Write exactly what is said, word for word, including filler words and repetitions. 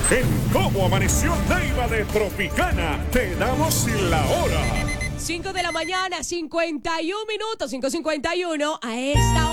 En Cómo Amaneció Neiva de Tropicana, te damos la hora. cinco de la mañana, cincuenta y un minutos, cinco cincuenta y uno. A esta